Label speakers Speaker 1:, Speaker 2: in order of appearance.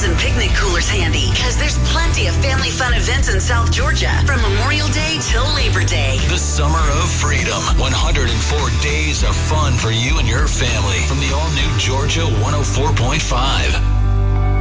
Speaker 1: chairs and picnic coolers handy, because there's plenty of family fun events in South Georgia from Memorial Day till Labor Day.
Speaker 2: The Summer of Freedom. 104 days of fun for you and your family from the all-new Georgia 104.5.